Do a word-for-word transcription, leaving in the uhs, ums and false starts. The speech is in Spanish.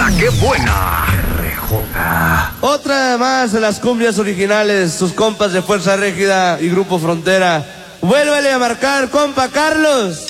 qué buena! R J. Otra más de las cumbias originales, sus compas de Fuerza Régida y Grupo Frontera. Vuélvele a marcar, compa Carlos.